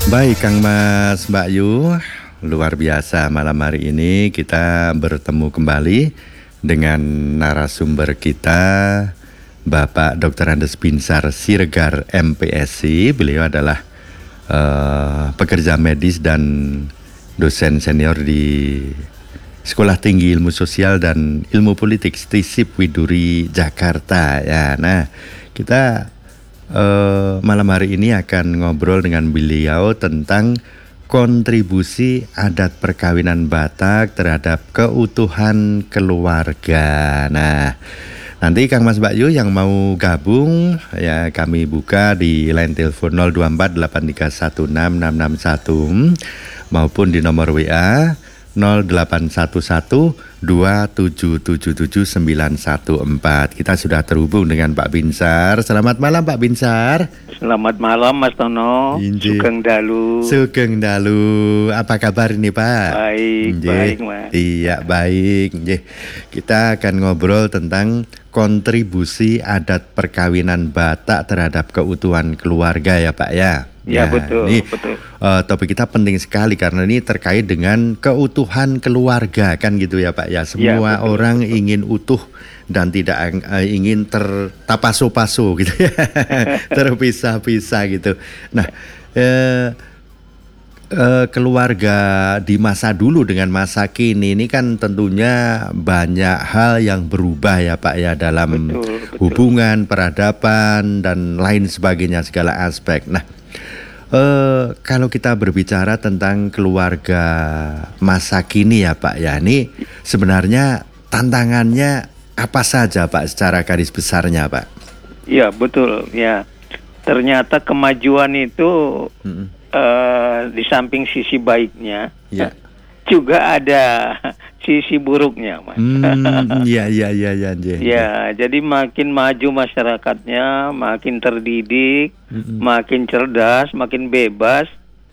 Baik Kang Mas, Mbak Yu, luar biasa malam hari ini kita bertemu kembali dengan narasumber kita Bapak Dr. Andes Binsar Siregar MPSC. Beliau adalah pekerja medis dan dosen senior di Sekolah Tinggi Ilmu Sosial dan Ilmu Politik STISIP Widuri Jakarta ya. Nah, kita malam hari ini akan ngobrol dengan beliau tentang kontribusi adat perkawinan Batak terhadap keutuhan keluarga. Nah, nanti Kang Mas Mbak Yu yang mau gabung ya kami buka di line telepon 024 8316 661 maupun di nomor WA 0811-2777-914. Kita sudah terhubung dengan Pak Binsar. Selamat malam Pak Binsar. Selamat malam Mas Tono. Sugeng Dalu. Sugeng Dalu. Apa kabar ini Pak? Baik, baik Mas. Iya baik. Kita akan ngobrol tentang kontribusi adat perkawinan Batak terhadap keutuhan keluarga ya Pak ya. Ya, betul, ini, betul. Topik kita penting sekali karena ini terkait dengan keutuhan keluarga kan gitu ya Pak ya. Semua betul, orang betul. ingin utuh dan tidak ingin tertapaso-paso gitu ya. Terpisah-pisah gitu. Nah, keluarga di masa dulu dengan masa kini ini kan tentunya banyak hal yang berubah ya Pak ya dalam betul. hubungan, peradaban dan lain sebagainya segala aspek. Nah, kalau kita berbicara tentang keluarga masa kini ya Pak ya, ini sebenarnya tantangannya apa saja Pak secara garis besarnya Pak? Ya betul ya. Ternyata kemajuan itu di samping sisi baiknya juga ada sisi buruknya Mas. Ya. Ya, jadi makin maju masyarakatnya, makin terdidik, makin cerdas, makin bebas.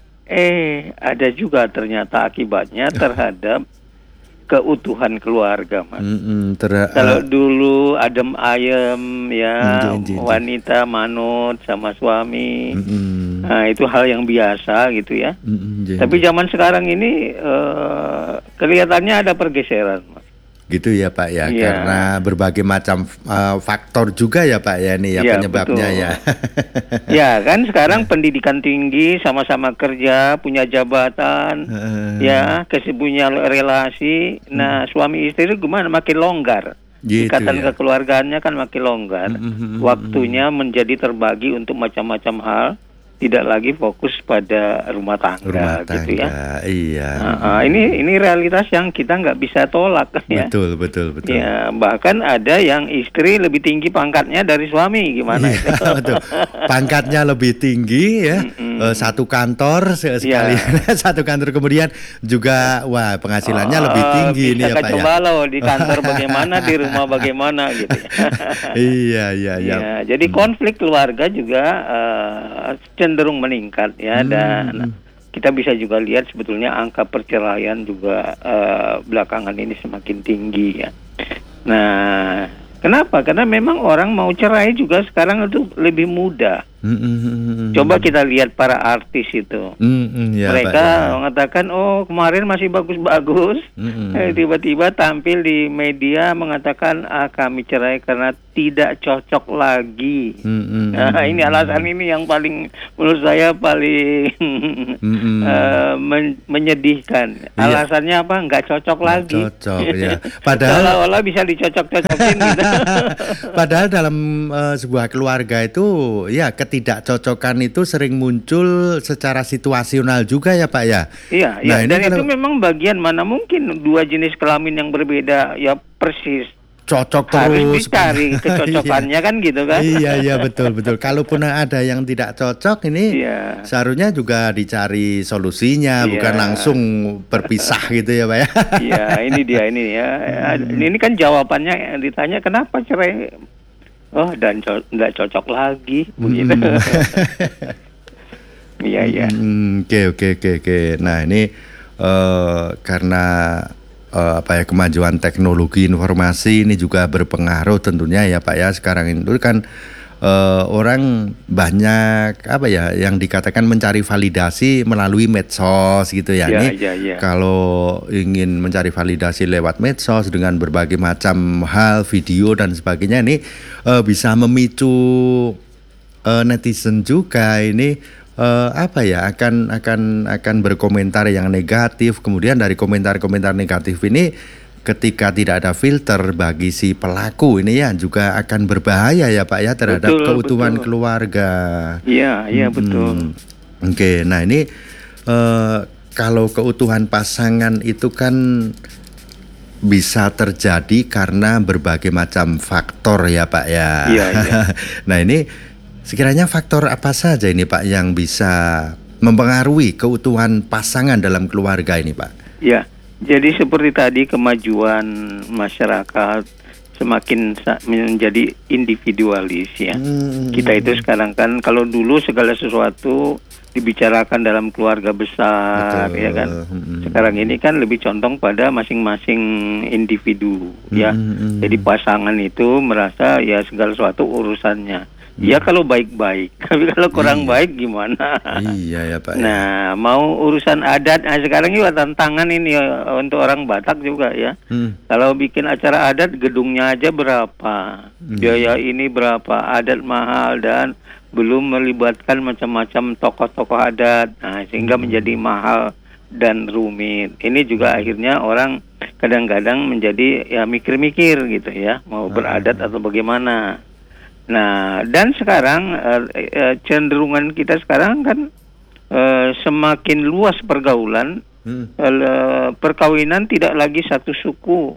Ada juga ternyata akibatnya terhadap keutuhan keluarga, Mas. Kalau dulu adem ayem ya, wanita manut sama suami. Nah, itu hal yang biasa gitu ya. Tapi zaman sekarang ini kelihatannya ada pergeseran, Mas. Gitu ya Pak ya, karena berbagai macam faktor juga ya Pak ya ini ya penyebabnya betul. Ya kan sekarang pendidikan tinggi, sama-sama kerja, punya jabatan, ya punya relasi. Nah suami istri gimana makin longgar, gitu, ikatan kekeluargaannya kan makin longgar. Waktunya menjadi terbagi untuk macam-macam hal. Tidak lagi fokus pada rumah tangga gitu ya. Iya. Ini realitas yang kita nggak bisa tolak ya. Betul. Ya, bahkan ada yang istri lebih tinggi pangkatnya dari suami, gimana itu? Betul. Pangkatnya lebih tinggi ya. Satu kantor sekali satu kantor kemudian juga penghasilannya lebih tinggi ini ya Pak ya. Coba loh di kantor bagaimana, di rumah bagaimana gitu ya. Iya. Jadi konflik keluarga juga cenderung meningkat ya, dan kita bisa juga lihat sebetulnya angka perceraian juga belakangan ini semakin tinggi ya. Nah, kenapa? Karena memang orang mau cerai juga sekarang itu lebih mudah. Coba kita lihat para artis itu. Mereka mengatakan, oh kemarin masih bagus-bagus, tiba-tiba tampil di media mengatakan kami cerai karena tidak cocok lagi. Nah ini alasan ini yang paling menurut saya paling menyedihkan. Alasannya apa? Nggak cocok lagi. Cocok ya. Padahal seolah-olah bisa dicocok-cocokin gitu. Padahal dalam sebuah keluarga itu ya ketidakcocokan itu sering muncul secara situasional juga ya Pak ya. Iya, dan itu memang bagian mana mungkin dua jenis kelamin yang berbeda ya persis cocok harus terus dicari kecocokannya kan gitu kan. Iya betul. Kalaupun ada yang tidak cocok ini seharusnya juga dicari solusinya, bukan langsung berpisah gitu ya Pak ya. Iya, ini dia ini ya. Ini kan jawabannya ditanya kenapa cerai. Oh, dan nggak cocok lagi begitu. Iya. Oke. Nah ini karena kemajuan teknologi informasi ini juga berpengaruh tentunya ya Pak ya. Sekarang itu kan orang banyak yang dikatakan mencari validasi melalui medsos gitu ya. Kalau ingin mencari validasi lewat medsos dengan berbagai macam hal, video dan sebagainya, ini bisa memicu netizen juga ini akan berkomentar yang negatif. Kemudian dari komentar-komentar negatif ini, ketika tidak ada filter bagi si pelaku ini ya juga akan berbahaya ya Pak ya terhadap keutuhan keluarga. Iya betul. Oke, nah ini kalau keutuhan pasangan itu kan bisa terjadi karena berbagai macam faktor ya Pak ya. Iya. Nah ini sekiranya faktor apa saja ini Pak yang bisa mempengaruhi keutuhan pasangan dalam keluarga ini Pak? Ya. Jadi seperti tadi, kemajuan masyarakat semakin menjadi individualis ya. Kita itu sekarang kan, kalau dulu segala sesuatu dibicarakan dalam keluarga besar. Betul. Ya kan. Sekarang ini kan lebih condong pada masing-masing individu ya. Jadi pasangan itu merasa ya segala sesuatu urusannya. Ya kalau baik-baik, tapi kalau kurang baik gimana? Iya ya Pak. Nah, mau urusan adat, sekarang juga tantangan ini untuk orang Batak juga ya. Kalau bikin acara adat, gedungnya aja berapa, biaya ini berapa, adat mahal dan belum melibatkan macam-macam tokoh-tokoh adat, sehingga menjadi mahal dan rumit. Ini juga akhirnya orang kadang-kadang menjadi ya mikir-mikir gitu ya, mau beradat atau bagaimana. Nah, dan sekarang cenderungan kita sekarang kan semakin luas pergaulan, perkawinan tidak lagi satu suku,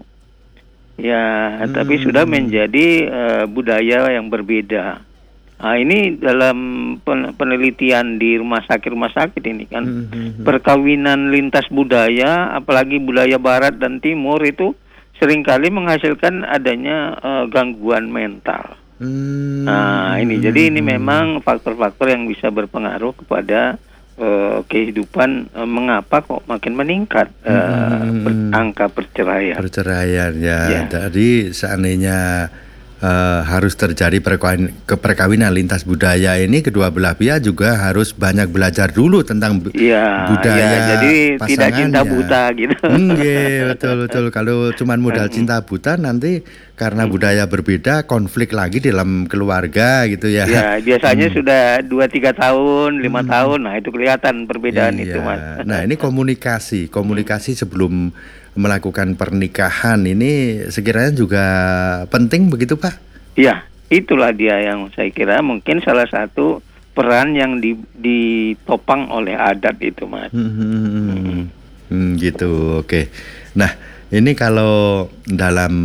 ya, tapi sudah menjadi budaya yang berbeda. Nah, ini dalam penelitian di rumah sakit ini kan, perkawinan lintas budaya, apalagi budaya Barat dan Timur itu seringkali menghasilkan adanya gangguan mental. Nah ini jadi ini memang faktor-faktor yang bisa berpengaruh kepada kehidupan, mengapa kok makin meningkat angka perceraian. Ya. Jadi seandainya harus terjadi perkawinan lintas budaya ini, kedua belah pihak juga harus banyak belajar dulu tentang budaya jadi pasangannya. Tidak cinta buta gitu. Betul. Kalau cuma modal cinta buta, nanti karena budaya berbeda konflik lagi dalam keluarga gitu ya. Ya, biasanya sudah 2-3 tahun, 5 tahun, nah itu kelihatan perbedaan itu Mas. Nah ini komunikasi sebelum melakukan pernikahan ini sekiranya juga penting begitu Pak? Iya, itulah dia yang saya kira mungkin salah satu peran yang ditopang oleh adat itu Mas. Gitu, oke. Nah ini kalau dalam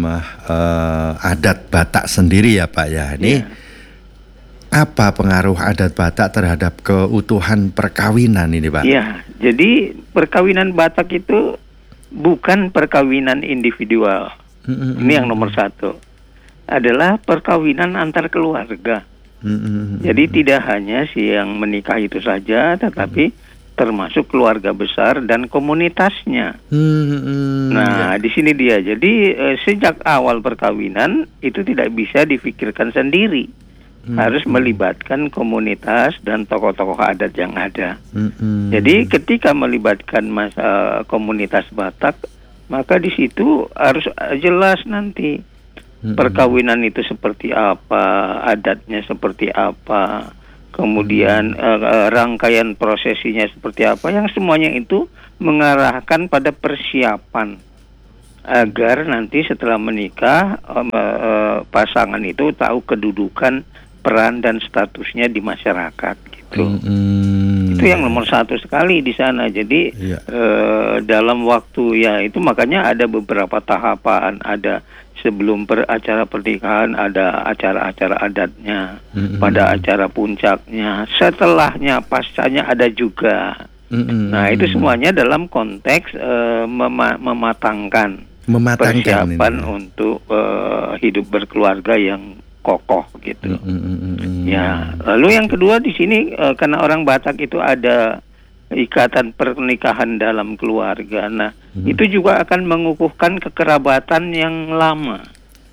adat Batak sendiri ya Pak ya, ini apa pengaruh adat Batak terhadap keutuhan perkawinan ini Pak? Iya, jadi perkawinan Batak itu bukan perkawinan individual. Ini yang nomor satu. Adalah perkawinan antar keluarga. Jadi tidak hanya si yang menikah itu saja, tetapi termasuk keluarga besar dan komunitasnya. Nah, di sini dia. Jadi sejak awal perkawinan itu tidak bisa difikirkan sendiri. Harus melibatkan komunitas dan tokoh-tokoh adat yang ada. Jadi ketika melibatkan komunitas Batak, maka di situ harus jelas nanti perkawinan itu seperti apa, adatnya seperti apa, kemudian rangkaian prosesinya seperti apa, yang semuanya itu mengarahkan pada persiapan agar nanti setelah menikah pasangan itu tahu kedudukan, peran dan statusnya di masyarakat gitu. Itu yang nomor satu sekali di sana. Jadi dalam waktu ya itu makanya ada beberapa tahapan, ada sebelum acara pernikahan ada acara-acara adatnya, pada acara puncaknya, setelahnya pascanya ada juga. Nah itu semuanya dalam konteks mematangkan persiapan untuk hidup berkeluarga yang kokoh gitu. Ya, lalu yang kedua di sini karena orang Batak itu ada ikatan pernikahan dalam keluarga. Nah, itu juga akan mengukuhkan kekerabatan yang lama.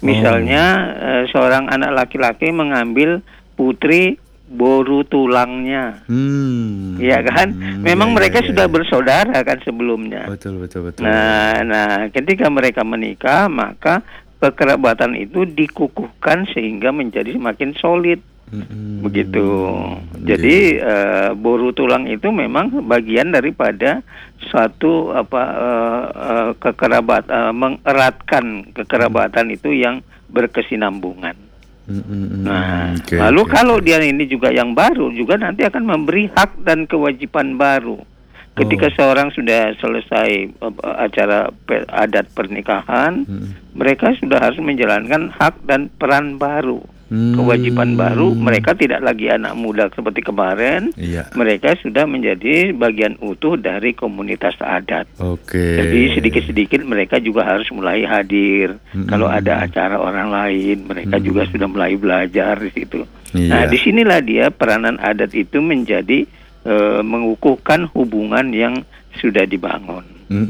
Misalnya seorang anak laki-laki mengambil putri boru tulangnya, ya kan? Memang mereka sudah bersaudara kan sebelumnya. Betul. Nah, ketika mereka menikah, maka kekerabatan itu dikukuhkan sehingga menjadi semakin solid. Begitu. Jadi boru tulang itu memang bagian daripada suatu kekerabatan, mengeratkan kekerabatan itu yang berkesinambungan. Lalu kalau dia ini juga yang baru, juga nanti akan memberi hak dan kewajiban baru. Ketika seorang sudah selesai acara adat pernikahan, mereka sudah harus menjalankan hak dan peran baru. Kewajiban baru, mereka tidak lagi anak muda seperti kemarin. Mereka sudah menjadi bagian utuh dari komunitas adat. Jadi sedikit-sedikit mereka juga harus mulai hadir. Kalau ada acara orang lain, mereka juga sudah mulai belajar di situ. Nah, disinilah dia peranan adat itu menjadi mengukuhkan hubungan yang sudah dibangun.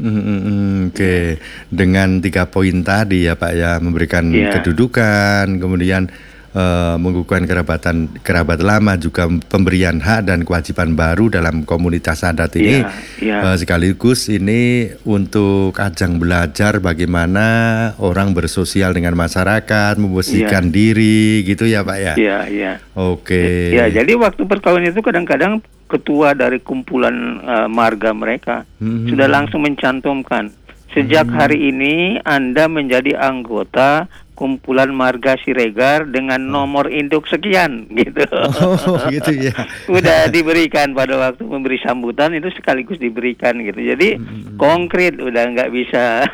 Dengan 3 poin tadi ya Pak ya, memberikan kedudukan, kemudian mengukuhkan kerabat lama, juga pemberian hak dan kewajiban baru dalam komunitas adat ini. Sekaligus ini untuk ajang belajar bagaimana orang bersosial dengan masyarakat, membersihkan diri gitu ya Pak ya. Ya, jadi waktu perkawinan itu kadang-kadang ketua dari kumpulan marga mereka sudah langsung mencantumkan, sejak hari ini Anda menjadi anggota kumpulan marga Siregar dengan nomor induk sekian gitu. Gitu ya. Udah diberikan pada waktu memberi sambutan, itu sekaligus diberikan gitu. Jadi konkret, udah nggak bisa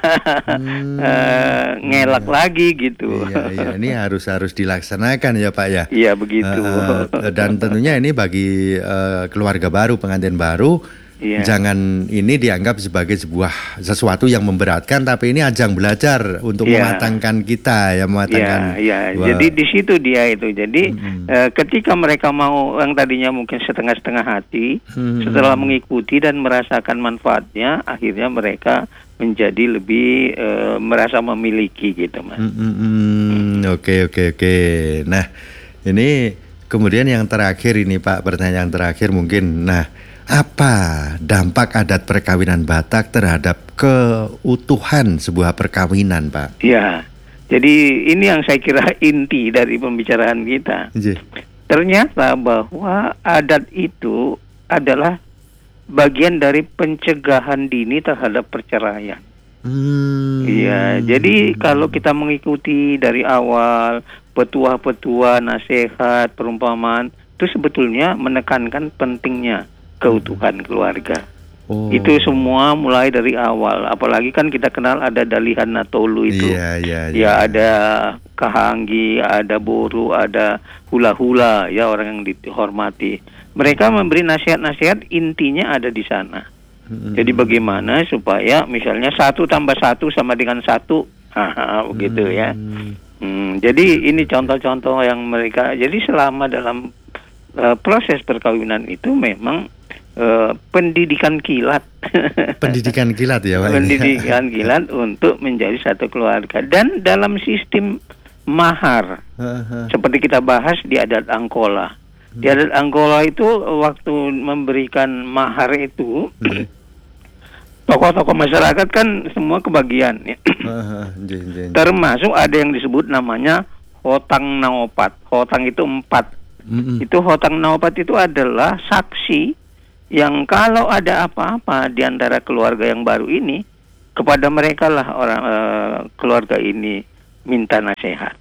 ngelak lagi gitu. Iya, ini harus dilaksanakan ya Pak ya. Iya begitu. Dan tentunya ini bagi keluarga baru, pengantin baru, jangan ini dianggap sebagai sesuatu yang memberatkan, tapi ini ajang belajar untuk mematangkan kita ya, mematangkan. Jadi di situ dia itu. Jadi ketika mereka mau, yang tadinya mungkin setengah-setengah hati, setelah mengikuti dan merasakan manfaatnya, akhirnya mereka menjadi lebih merasa memiliki gitu, Mas. Oke. Nah, ini kemudian yang terakhir ini Pak, pertanyaan terakhir mungkin. Nah, apa dampak adat perkawinan Batak terhadap keutuhan sebuah perkawinan, Pak? Ya, jadi ini yang saya kira inti dari pembicaraan kita. Ternyata bahwa adat itu adalah bagian dari pencegahan dini terhadap perceraian. Iya, jadi kalau kita mengikuti dari awal petua-petua, nasihat, perumpamaan, itu sebetulnya menekankan pentingnya keutuhan keluarga. Itu semua mulai dari awal. Apalagi kan kita kenal ada Dalihan Natolu itu. Ya ada Kahanggi, ada Boru, ada hula-hula, ya orang yang dihormati. Mereka memberi nasihat-nasihat, intinya ada di sana. Jadi bagaimana supaya misalnya 1 tambah 1 sama dengan 1, begitu ya. Jadi ini contoh-contoh yang mereka. Jadi selama dalam proses perkawinan itu memang pendidikan kilat. Pendidikan kilat ya Pak. Pendidikan kilat untuk menjadi satu keluarga. Dan dalam sistem mahar, seperti kita bahas di adat Angkola. Di adat Angkola itu waktu memberikan mahar itu, tokoh-tokoh masyarakat kan semua kebagian ya. Termasuk ada yang disebut namanya Hotang Naopat. Hotang itu 4. Itu Hotang Naopat itu adalah saksi yang kalau ada apa-apa di antara keluarga yang baru ini, kepada mereka lah orang keluarga ini minta nasihat.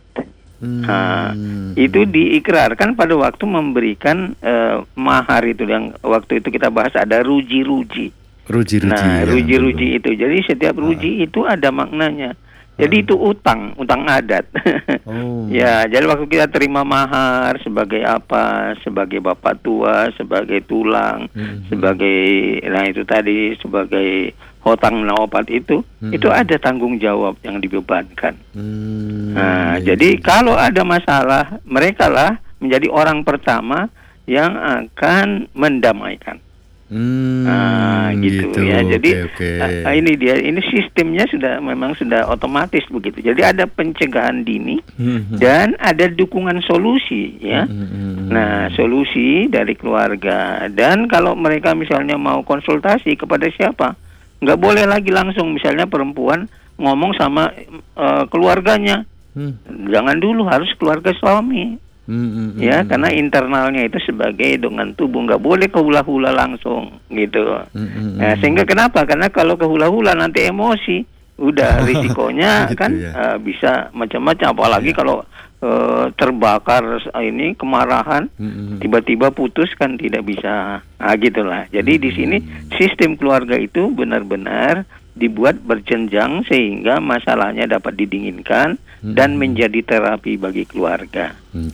Itu diikrarkan pada waktu memberikan mahar itu, yang waktu itu kita bahas ada ruji-ruji. Nah, ruji-ruji itu. Jadi setiap ruji itu ada maknanya. Jadi itu utang adat. Ya, jadi waktu kita terima mahar sebagai apa? Sebagai bapak tua, sebagai tulang, sebagai, nah itu tadi, sebagai hotang naopat itu ada tanggung jawab yang dibebankan. Nah, jadi kalau ada masalah, mereka lah menjadi orang pertama yang akan mendamaikan. Gitu ya. Jadi ini sistemnya memang sudah otomatis begitu. Jadi ada pencegahan dini dan ada dukungan solusi ya. Nah, solusi dari keluarga, dan kalau mereka misalnya mau konsultasi kepada siapa, nggak boleh lagi langsung misalnya perempuan ngomong sama keluarganya. Jangan dulu, harus keluarga suami. Ya, karena internalnya itu sebagai dengan tubuh, nggak boleh kehula-hula langsung gitu. Nah, sehingga kenapa? Karena kalau kehula-hula nanti emosi, udah risikonya gitu, kan ya. Bisa macam-macam. Apalagi kalau terbakar ini kemarahan, tiba-tiba putus kan tidak bisa. Gitulah. Jadi di sini sistem keluarga itu benar-benar dibuat berjenjang sehingga masalahnya dapat didinginkan dan menjadi terapi bagi keluarga.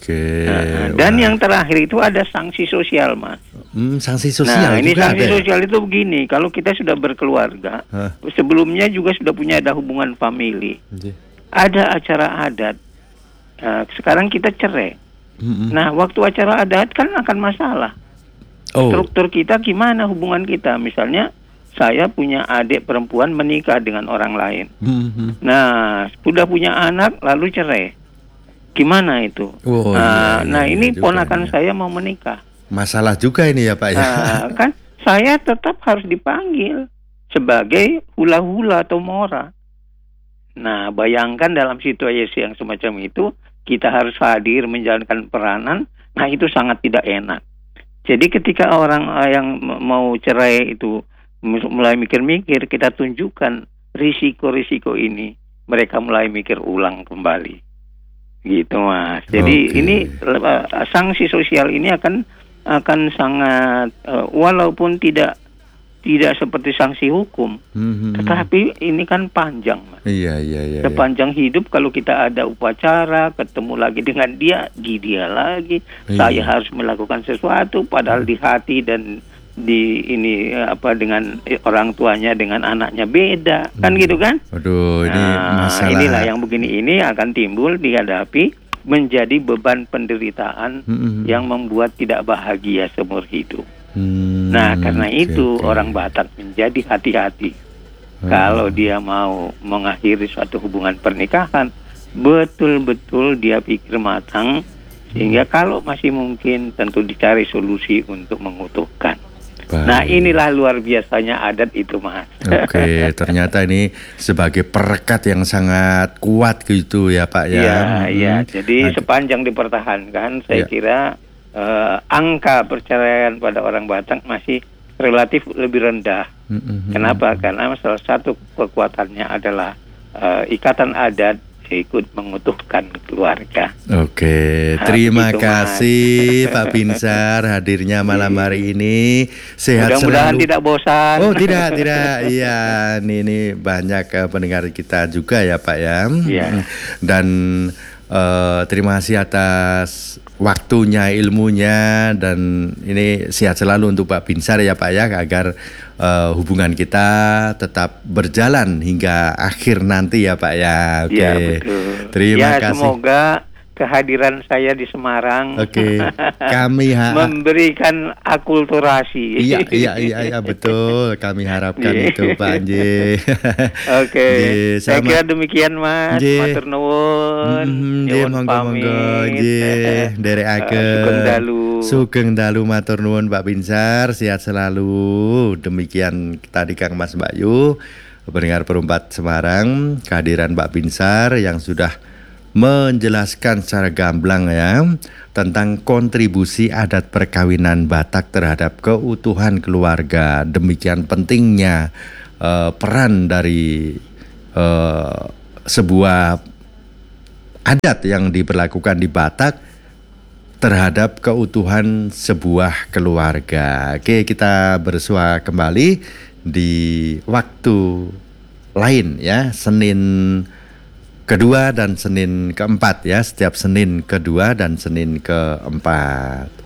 Dan yang terakhir itu ada sanksi sosial, Mas. Sanksi sosial. Nah, ini sanksi sosial itu begini, kalau kita sudah berkeluarga, sebelumnya juga sudah ada hubungan famili, ada acara adat. Sekarang kita cerai. Nah, waktu acara adat kan akan masalah. Struktur kita gimana, hubungan kita, misalnya saya punya adik perempuan menikah dengan orang lain. Nah, sudah punya anak lalu cerai. Gimana itu? Ini ponakan saya mau menikah. Masalah juga ini ya Pak ya. Kan saya tetap harus dipanggil sebagai hula-hula atau mora. Nah, bayangkan dalam situasi yang semacam itu, kita harus hadir menjalankan peranan. Nah, itu sangat tidak enak. Jadi ketika orang yang mau cerai itu mulai mikir-mikir, kita tunjukkan risiko-risiko ini, mereka mulai mikir ulang kembali, gitu Mas. Jadi ini sanksi sosial ini akan sangat walaupun tidak seperti sanksi hukum, tetapi ini kan panjang, Mas. Iya. Sepanjang hidup kalau kita ada upacara, ketemu lagi dengan dia lagi, saya harus melakukan sesuatu, padahal di hati dan dengan orang tuanya dengan anaknya beda, kan gitu kan? Aduh, ini masalah. Inilah yang begini ini akan timbul dihadapi menjadi beban penderitaan yang membuat tidak bahagia seumur hidup. Nah, karena itu orang Batak menjadi hati-hati kalau dia mau mengakhiri suatu hubungan pernikahan, betul-betul dia pikir matang sehingga kalau masih mungkin tentu dicari solusi untuk mengutuhkan. Nah, inilah luar biasanya adat itu, Mas. Ternyata ini sebagai perekat yang sangat kuat gitu ya Pak ya. Iya. Jadi sepanjang dipertahankan, saya kira angka perceraian pada orang Batak masih relatif lebih rendah. Kenapa? Karena salah satu kekuatannya adalah ikatan adat ikut mengutuhkan keluarga. Terima kasih Pak Binsar hadirnya malam hari ini. Sehat mudah-mudahan selalu. Tidak bosan. Tidak. Iya, ini banyak pendengar kita juga ya Pak ya. Dan terima kasih atas waktunya, ilmunya, dan ini sehat selalu untuk Pak Binsar ya Pak ya, agar hubungan kita tetap berjalan hingga akhir nanti ya Pak ya. Iya, betul. Terima kasih. Semoga kehadiran saya di Semarang kami memberikan akulturasi. Iya betul, kami harapkan itu Pak Anje. Saya kira demikian Mas. Matur nuwun. Monggo nderekaken. Sugeng dalu matur nuwun Pak Binsar, sehat selalu. Demikian tadi Kang Mas Bayu, pendengar Perumpat Semarang, kehadiran Pak Binsar yang sudah menjelaskan secara gamblang ya tentang kontribusi adat perkawinan Batak terhadap keutuhan keluarga. Demikian pentingnya peran dari sebuah adat yang diberlakukan di Batak terhadap keutuhan sebuah keluarga. Kita bersua kembali di waktu lain ya, Senin kedua dan Senin keempat ya, setiap Senin kedua dan Senin keempat.